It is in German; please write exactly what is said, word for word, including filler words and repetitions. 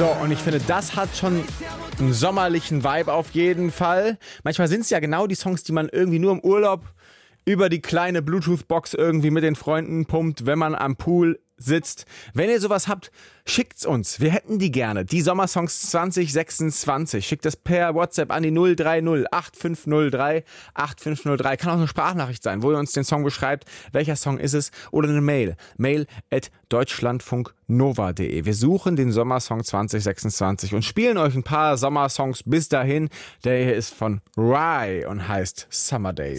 So, und ich finde, das hat schon einen sommerlichen Vibe auf jeden Fall. Manchmal sind es ja genau die Songs, die man irgendwie nur im Urlaub über die kleine Bluetooth-Box irgendwie mit den Freunden pumpt, wenn man am Pool sitzt. Wenn ihr sowas habt, schickt's uns. Wir hätten die gerne. Die Sommersongs zwanzig sechsundzwanzig. Schickt es per WhatsApp an die null drei null acht fünf null drei acht fünf null drei. Kann auch eine Sprachnachricht sein, wo ihr uns den Song beschreibt. Welcher Song ist es? Oder eine Mail. Mail at deutschlandfunknova punkt de. Wir suchen den Sommersong zwanzig sechsundzwanzig und spielen euch ein paar Sommersongs bis dahin. Der hier ist von Rye und heißt Summer Days.